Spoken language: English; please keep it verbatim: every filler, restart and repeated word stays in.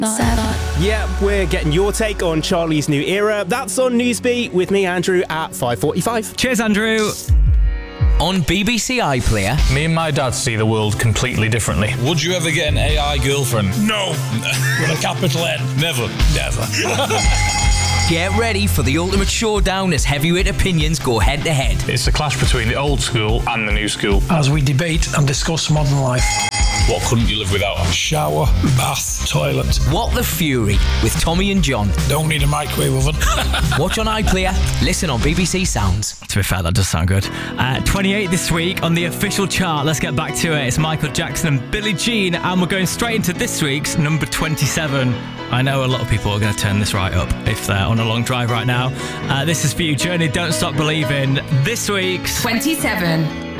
Not ever. Yeah, we're getting your take on Charlie's New Era. That's on Newsbeat with me, Andrew, at five forty-five. Cheers, Andrew. On B B C iPlayer. Me and my dad see the world completely differently. Would you ever get an A I girlfriend? No. With a capital N. Never. Never. Get ready for the ultimate showdown as heavyweight opinions go head to head. It's the clash between the old school and the new school. As we debate and discuss modern life. What couldn't you live without? Shower, bath, toilet. What the Fury with Tommy and John. Don't need a microwave oven. Watch on iPlayer, listen on B B C Sounds. To be fair, that does sound good. Uh, twenty-eight this week on the official chart. Let's get back to it. It's Michael Jackson and Billie Jean, and we're going straight into this week's number twenty-seven. I know a lot of people are going to turn this right up if they're on a long drive right now. Uh, this is for you, Journey, Don't Stop Believing. This week's twenty-seven.